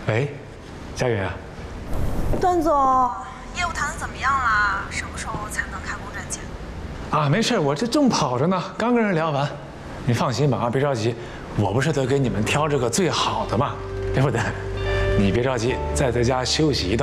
喂，佳远啊。 段总，业务谈得怎么样啦？什么时候才能开工挣钱？ 啊，没事，我这正跑着呢，刚跟人聊完。你放心吧啊，别着急，我不是得给你们挑这个最好的嘛，对不对？你别着急，再在家休息一段。